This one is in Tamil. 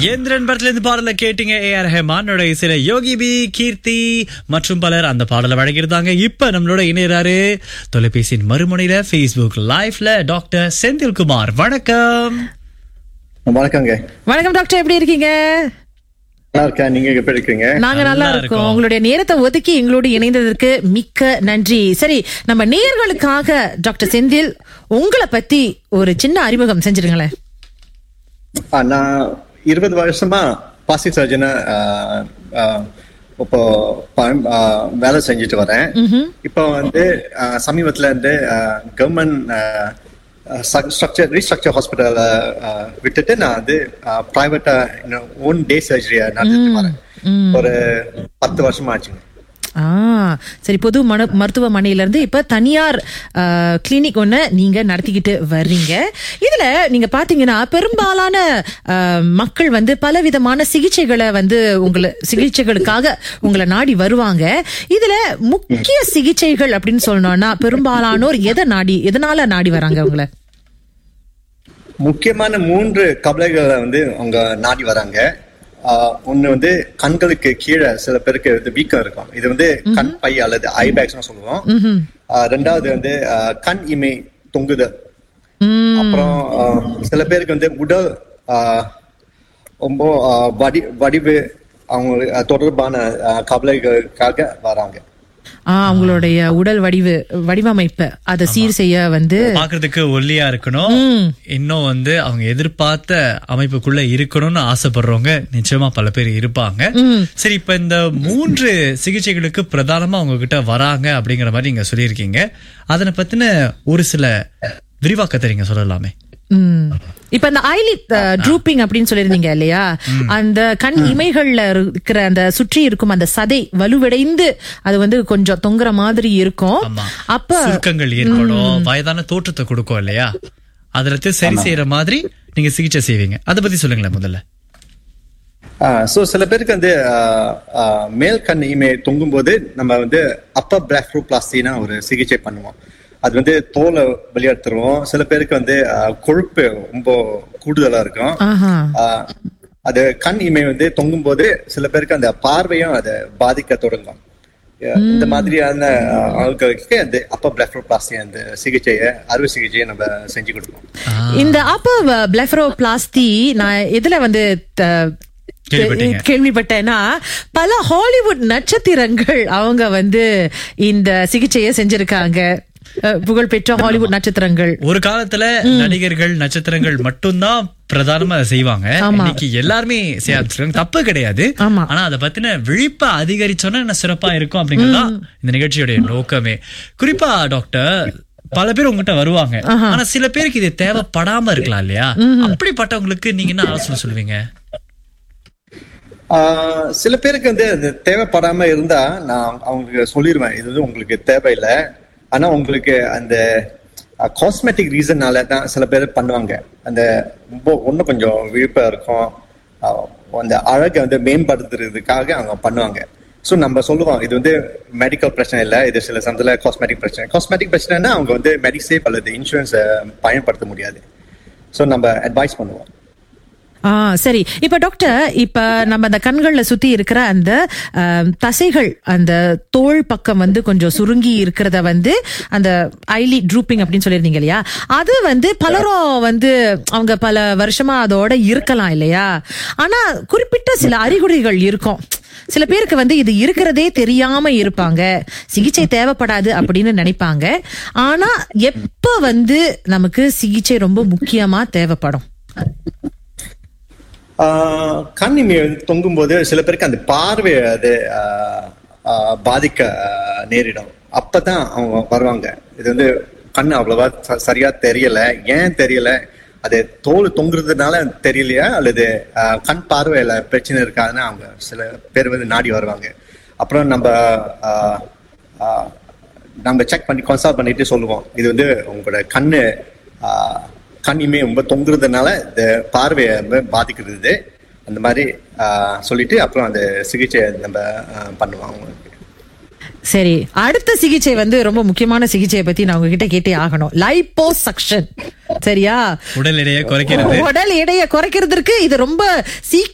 எந்திரன் படத்துல இருந்து பாடல கேட்டீங்க. ஏஆர் ரஹ்மானோட இசையில யோகி பி, கீர்த்தி மற்றும் பலர் அந்த பாடலை வழங்கியிருந்தாங்க. இப்ப நம்மளோட இணையறாரு தொலைபேசியின் மறுமுனையில Facebook லைவ்ல டாக்டர் செந்தில்குமார். வணக்கம். வணக்கங்க. வணக்கம் டாக்டர், எப்படி இருக்கீங்க? நல்லா இருக்கேன். நீங்க எப்படி இருக்கீங்க? நாங்க நல்லா இருக்கோம். உங்களுடைய நேரத்தை ஒதுக்கி எங்களோடு இணைந்ததற்கு மிக்க நன்றி. சரி, நம்ம நேயர்களுக்காக டாக்டர் செந்தில் உங்களை பத்தி ஒரு சின்ன அறிமுகம் செஞ்சிருங்களேன். நான் 20 வருஷமா பிளாஸ்டிக் சர்ஜனா இப்போ வேலை செஞ்சுட்டு வரேன். இப்போ சமீபத்துல கவர்மெண்ட் ரீஸ்ட்ரக்சர் ஹாஸ்பிட்டல் விட்டுட்டு நான் பிரைவேட்டா ஓன் டே சர்ஜரியா நடத்திட்டு வரேன். ஒரு 10 வருஷமா ஆச்சுங்க. சரி, பொது மருத்துவமனையில இருந்து இப்ப தனியார் கிளினிக் ஒண்ணு நீங்க நடத்திக்கிட்டு வர்றீங்க. இதுல நீங்க பாத்தீங்கன்னா பெரும்பாலான மக்கள் பல விதமான சிகிச்சைகளை சிகிச்சைகளுக்காக உங்களை நாடி வருவாங்க. இதுல முக்கிய சிகிச்சைகள் அப்படின்னு சொல்லணும்னா பெரும்பாலானோர் எதனால நாடி வராங்க? உங்களை முக்கியமான 3 கவலைகளை அவங்க நாடி வராங்க. ஒண்ணு கண்களுக்கு கீழே சில பேருக்கு வீக்கம் இருக்கும். இது கண் பை அல்லது ஐ பேக்ஸ் சொல்லுவோம். ரெண்டாவது கண் இமை தொங்குதல். அப்புறம் சில பேருக்கு உடல் ரொம்ப வடிவு அவங்க தொடர்பான கவலைகளுக்காக வராங்க. அவங்களுடைய உடல் வடிவமைப்பு அதை சீர் செய்ய பாக்குறதுக்கு ஒல்லியா இருக்கணும், இன்னும் அவங்க எதிர்பார்த்த அமைப்புக்குள்ள இருக்கணும்னு ஆசைப்படுறவங்க நிச்சயமா பல பேர் இருப்பாங்க. சரி, இப்ப இந்த 3 சிகிச்சைகளுக்கு பிரதானமா அவங்க கிட்ட வராங்க அப்படிங்கிற மாதிரி நீங்க சொல்லியிருக்கீங்க. அதனை பத்தின ஒரு சில விரிவாக்கத்தை நீங்க சொல்லலாமே. இப்ப அந்த ஐலிட் ட்ரூப்பிங் அப்படின்னு சொல்லிருந்தீங்க இல்லையா? அந்த கண் இமைகள்ல இருக்கிற அந்த சுற்றி இருக்கும் அந்த சதை வலுவடைந்து அது கொஞ்சம் தொங்குற மாதிரி இருக்கும். அப்ப சுருக்கங்கள் ஏற்படும், வயதான தோற்றத்தை கொடுக்கும் இல்லையா? அதுல சரி செய்யற மாதிரி நீங்க சிகிச்சை செய்வீங்க. அதை பத்தி சொல்லுங்களேன் முதல்ல. சில பேருக்கு மேல் கண் இமை தொங்கும் போது நம்ம அப்பர் பிளாஸ்டினா ஒரு சிகிச்சை பண்ணுவோம். அது தோலை வெளியேற்றுவோம். சில பேருக்கு கொழுப்பு ரொம்ப கூடுதலா இருக்கும். அது கண் இமை தொங்கும் போது சில பேருக்கு அந்த பார்வையும் அதை பாதிக்க தொடங்கும். இந்த மாதிரியான ஆட்களுக்கு அந்த அப்பர் பிளெஃபரோபிளாஸ்டி அந்த சிகிச்சையை, அறுவை சிகிச்சையை நம்ம செஞ்சு கொடுப்போம். இந்த அப்பர் பிளெஃபரோபிளாஸ்டி நான் எதுல கேள்விப்பட்டேன்னா பல ஹாலிவுட் நட்சத்திரங்கள் அவங்க இந்த சிகிச்சையை செஞ்சிருக்காங்க. புகழ்பெற்ற ஹாலிவுட் நட்சத்திரங்கள் ஒரு காலத்துல நடிகர்கள் நட்சத்திரங்கள் மட்டும்தான் பிரதானமா செய்வாங்க. இன்னைக்கு எல்லாருமே செய்ய ஆரம்பிச்சிருக்காங்க. தப்பு கிடையாது. ஆனா அதை பத்தின விழிப்பை அதிகரிச்சோன்னா என்ன சிறப்பா இருக்கும் அப்படிங்கறதா இந்த நிகழ்ச்சியோட நோக்கமே. குறிப்பா டாக்டர், பல பேர் உங்ககிட்ட வருவாங்க, ஆனா சில பேருக்கு இது தேவைப்படாம இருக்கலாம் இல்லையா? அப்படிப்பட்டவங்களுக்கு நீங்க என்ன ஆலோசனை சொல்லுவீங்க? சில பேருக்கு தேவைப்படாம இருந்தா நான் அவங்களுக்கு சொல்லிடுவேன், இது உங்களுக்கு தேவையில்லை. ஆனா உங்களுக்கு அந்த காஸ்மெட்டிக் ரீசன்னால தான் சில பேர் பண்ணுவாங்க. அந்த ரொம்ப கொஞ்சம் விழிப்பா இருக்கும், அந்த அழகை மேம்படுத்துறதுக்காக அவங்க பண்ணுவாங்க. ஸோ நம்ம சொல்லுவோம், இது மெடிக்கல் பிரச்சனை இல்லை, இது சில சமயத்துல காஸ்மெட்டிக் பிரச்சனை. காஸ்மெட்டிக் பிரச்சனைனா அவங்க மெடிசேஃப் அல்லது இன்சூரன்ஸை பயன்படுத்த முடியாது. ஸோ நம்ம அட்வைஸ் பண்ணுவோம். சரி, இப்ப டாக்டர், இப்ப நம்ம அந்த கண்கள்ல சுத்தி இருக்கிற அந்த தசைகள், அந்த தோல் பக்கம் கொஞ்சம் சுருங்கி இருக்கிறத அந்த ஐலிட் ட்ரூப்பிங் அப்படின்னு சொல்லிருந்தீங்க இல்லையா? அது பலரும் அவங்க பல வருஷமா அதோட இருக்கலாம் இல்லையா? ஆனா குறிப்பிட்ட சில அறிகுறிகள் இருக்கும். சில பேருக்கு இது இருக்கிறதே தெரியாம இருப்பாங்க, சிகிச்சை தேவைப்படாது அப்படின்னு நினைப்பாங்க. ஆனா எப்ப நமக்கு சிகிச்சை ரொம்ப முக்கியமா தேவைப்படும்? கண் இமை தொங்கும் போது சில பேருக்கு அந்த பார்வை அது பாதிக்க நேரிடும். அப்பதான் அவங்க வருவாங்க. இது கண் அவ்வளவா சரியா தெரியல. ஏன் தெரியல? அது தோல் தொங்குறதுனால தெரியலையா அல்லது கண் பார்வையில பிரச்சனை இருக்காதுன்னு அவங்க சில பேர் நாடி வருவாங்க. அப்புறம் நம்ம செக் பண்ணி கன்சல்ட் பண்ணிட்டு சொல்லுவோம், இது உங்களோட கண் இமை ரொம்ப தொங்குறதுனால இந்த பார்வையை பாதிக்கிறது, அந்த மாதிரி சொல்லிட்டு அப்புறம் அந்த சிகிச்சையை நம்ம பண்ணுவாங்க. சரி, அடுத்த சிகிச்சை ரொம்ப முக்கியமான சிகிச்சையை பத்தி நான் உங்ககிட்ட கேட்டே ஆகணும். லைப்போசக்ஷன். சரியா? உடல் எடையை குறைக்கிறதுக்கு இது ரொம்ப